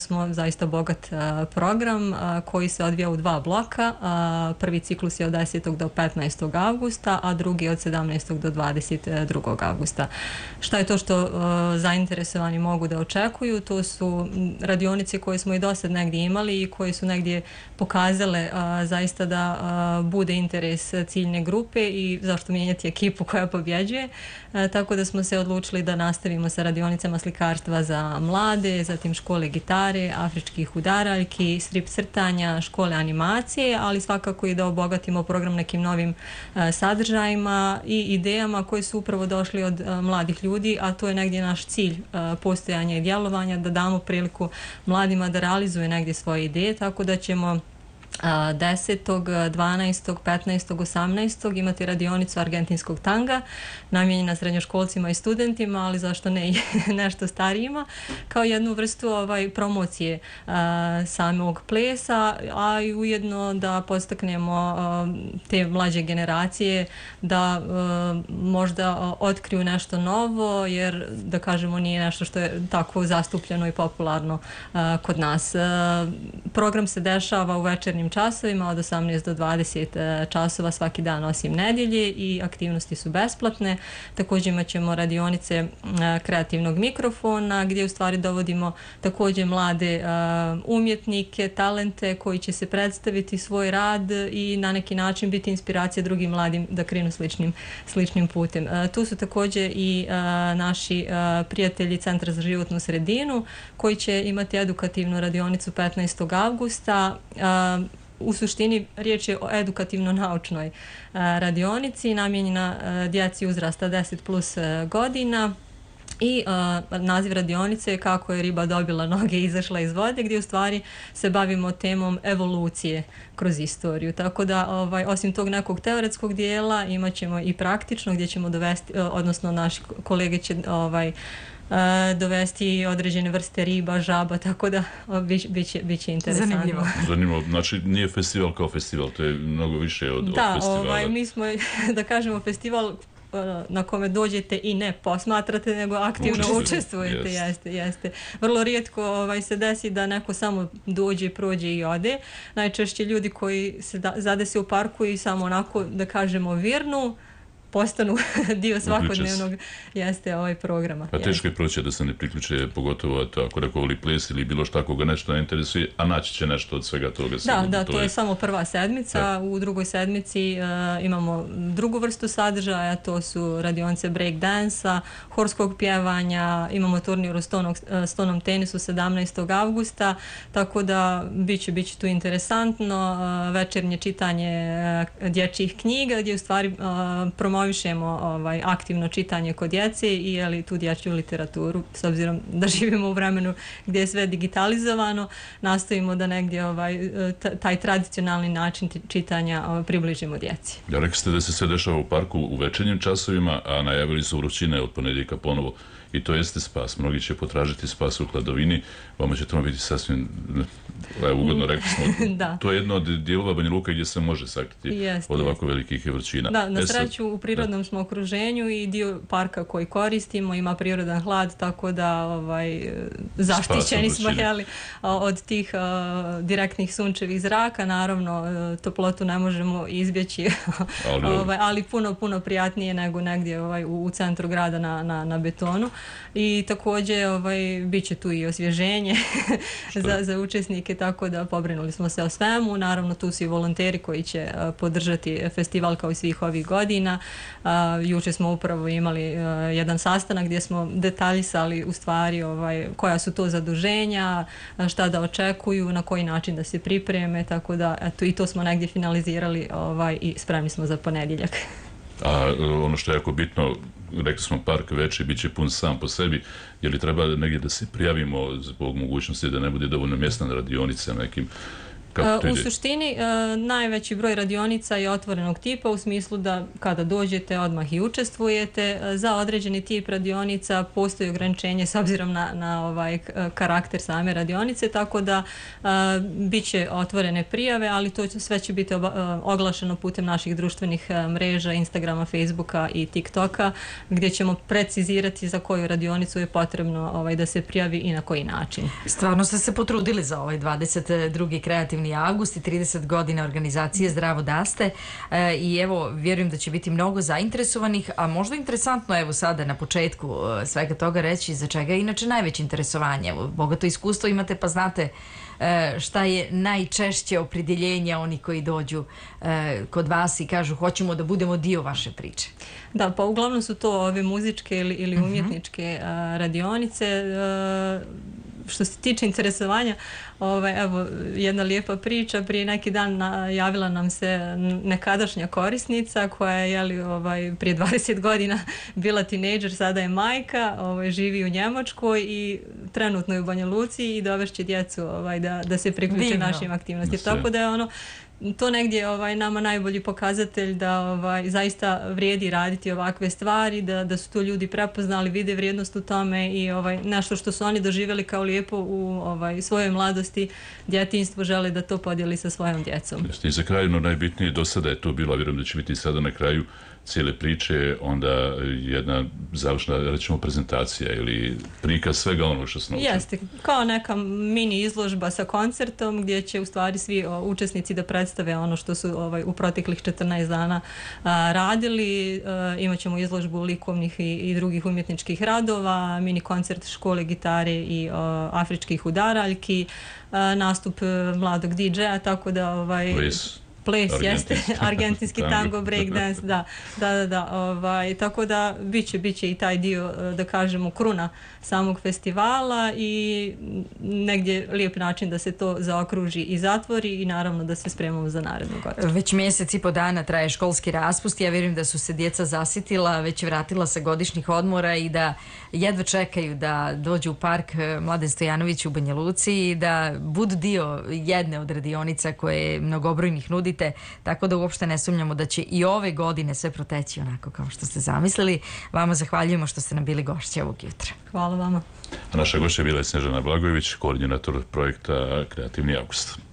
smo zaista bogat program koji se odvija u 2 bloka. Prvi ciklus je od 10. do 15. augusta, a drugi od 17. do 22. augusta. Šta je to što zainteresovani mogu da očekuju? To su radionice koje smo i do sad negdje imali i koje su negdje pokazale zaista da bude interes ciljne grupe i zašto mijenjati ekipu koja pobjeđuje. Tako da smo se odlučili da nastavimo sa radionicama slikarstva za mlade, zatim škole gitare, afričkih udaraljki, strip crtanja, škole animacije, ali svakako i da obogatimo program nekim novim sadržajima i idejama koje su upravo došli od mladih ljudi, a to je negdje naš cilj postojanja i djelovanja, da damo priliku mladima da realizuje negdje svoje ideje, tako da ćemo 10., 12., 15., 18. imati radionicu argentinskog tanga namijenjena srednjoškolcima i studentima, ali zašto ne i nešto starijima, kao jednu vrstu promocije samog plesa, a i ujedno da podstaknemo te mlađe generacije da možda otkriju nešto novo, jer da kažemo nije nešto što je tako zastupljeno i popularno kod nas. Program se dešava u večernjim časovima od 18 do 20 časova svaki dan osim nedjelje i aktivnosti su besplatne. Također imat ćemo radionice kreativnog mikrofona gdje u stvari dovodimo također mlade umjetnike, talente koji će se predstaviti svoj rad i na neki način biti inspiracija drugim mladim da krenu sličnim putem. Tu su također i naši prijatelji Centra za životnu sredinu koji će imati edukativnu radionicu 15. augusta. U suštini riječ je o edukativno-naučnoj radionici namijenjena djeci uzrasta 10+ godina. I naziv radionice je kako je riba dobila noge i izašla iz vode, gdje u stvari se bavimo temom evolucije kroz istoriju. Tako da osim tog nekog teoretskog dijela imat ćemo i praktično gdje ćemo dovesti, odnosno naši kolege će dovesti određene vrste riba, žaba, tako da bit će interesantno. Zanimljivo. Znači nije festival kao festival, to je mnogo više od festivala. Mi smo, da kažemo, festival na kome dođete i ne posmatrate, nego aktivno učestvujete. Jeste. Vrlo rijetko se desi da neko samo dođe, prođe i ode. Najčešće ljudi koji se zadese u parku i samo onako, da kažemo, virnu, postanu dio svakodnevnog programa. A teško je proći da se ne priključe, pogotovo ako neko voli ples ili bilo šta koga nešto ne interesuje, a naći će nešto od svega toga. Da, to je samo prva sedmica. U drugoj sedmici imamo drugu vrstu sadržaja, to su radionice break dansa, horskog pjevanja, imamo turnir u stonom tenisu 17. augusta, tako da bit će tu interesantno. Večernje čitanje dječjih knjiga gdje u stvari promovišemo aktivno čitanje kod djece i tu dječju literaturu, s obzirom da živimo u vremenu gdje je sve digitalizovano, nastojimo da negdje taj tradicionalni način čitanja približimo djeci. Ja, rekli ste da se sve dešava u parku u večernjim časovima, a najavili su vrućine od ponedjeljka ponovo. I to jeste spas. Mnogi će potražiti spas u hladovini. Vama će to biti sasvim ugodno, rekli smo. To je jedno od dijelova Banja Luka gdje se može sakriti od ovako velikih vrućina. Da, na sreću u prirodnom smo okruženju i dio parka koji koristimo ima prirodan hlad, tako da zaštićeni smo od tih direktnih sunčevih zraka. Naravno, toplotu ne možemo izbjeći, ali puno prijatnije nego negdje u centru grada na betonu. I također bit će tu i osvježenje za učesnike, tako da pobrinuli smo se o svemu. Naravno, tu su i volonteri koji će podržati festival kao i svih ovih godina. Jučer smo upravo imali jedan sastanak gdje smo detaljisali u stvari koja su to zaduženja, šta da očekuju, na koji način da se pripreme, tako da i to smo negdje finalizirali i spremni smo za ponedjeljak. A ono što je jako bitno, rekli smo park veći, bit će pun sam po sebi, je li treba negdje da se prijavimo zbog mogućnosti da ne bude dovoljno mjesta na radionicama nekim? Kako to U ide? suštini najveći broj radionica je otvorenog tipa u smislu da kada dođete odmah i učestvujete. Za određeni tip radionica postoji ograničenje s obzirom na karakter same radionice, tako da bit će otvorene prijave, ali to sve će biti oglašeno putem naših društvenih mreža, Instagrama, Facebooka i TikToka, gdje ćemo precizirati za koju radionicu je potrebno da se prijavi i na koji način. Stvarno ste se potrudili za ovaj 22. kreativni avgust i 30 godina organizacije Zdravo da ste i evo, vjerujem da će biti mnogo zainteresovanih, a možda interesantno evo sada na početku svega toga reći za čega je inače najveće interesovanje. Evo, bogato iskustvo imate pa znate šta je najčešće opredjeljenje oni koji dođu kod vas i kažu hoćemo da budemo dio vaše priče. Da, pa uglavnom su to ove muzičke ili umjetničke radionice. Što se tiče interesovanja, evo jedna lijepa priča. Prije neki dan javila nam se nekadašnja korisnica koja je prije 20 godina bila tinejdžer, sada je majka, živi u Njemačkoj i trenutno je u Banja Luci i dovešće djecu da se priključe našim aktivnostima. Tako da je to negdje nama najbolji pokazatelj da zaista vrijedi raditi ovakve stvari, da su to ljudi prepoznali, vide vrijednost u tome i nešto što su oni doživjeli kao lijepo u svojoj mladosti, djetinjstvu, žele da to podijeli sa svojom djecom. I za kraj, najbitnije do sada je to bilo, a vjerujem da će biti sada na kraju cijele priče, onda jedna završna, rećemo, prezentacija ili prikaz svega onog što se naučili. Jeste, kao neka mini izložba sa koncertom gdje će u stvari svi učesnici da predstave ono što su u proteklih 14 dana radili. Imaćemo izložbu likovnih i drugih umjetničkih radova, mini koncert škole gitare i afričkih udaraljki, nastup mladog DJ-a, tako da ples jeste, argentinski tango, breakdance, da. Tako da bit će i taj dio, da kažemo, kruna samog festivala i negdje lijep način da se to zaokruži i zatvori i naravno da se spremamo za narednu godinu. Već mjesec i po dana traje školski raspust. Ja vjerujem da su se djeca zasitila, već vratila sa godišnjih odmora i da jedva čekaju da dođu u park Mladen Stojanović u Banja Luci i da budu dio jedne od radionica koje mnogobrojnih nudite, tako da uopšte ne sumnjamo da će i ove godine sve proteći onako kao što ste zamislili. Vama zahvaljujemo što ste nam bili gošći ovog jutra. Hvala vama. A naša gošća bila je Snežana Blagojević, koordinator projekta Kreativni avgust.